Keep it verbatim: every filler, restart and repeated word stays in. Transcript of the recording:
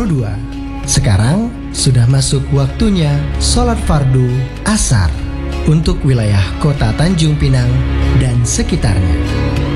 puluh dua. Sekarang sudah masuk waktunya sholat fardu asar untuk wilayah kota Tanjung Pinang dan sekitarnya.